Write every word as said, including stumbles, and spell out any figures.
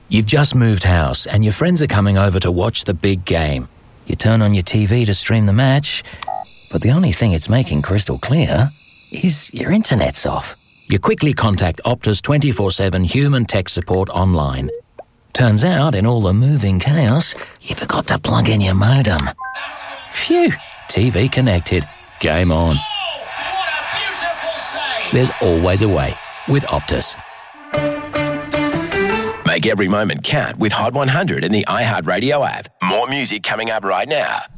You've just moved house and your friends are coming over to watch the big game. You turn on your T V to stream the match, but the only thing it's making crystal clear is your internet's off. You quickly contact Optus twenty-four seven human tech support online. Turns out, in all the moving chaos, you forgot to plug in your modem. Phew, T V connected. Game on. What a beautiful save! There's always a way with Optus. Make every moment count with Hot one hundred in the iHeartRadio app. More music coming up right now.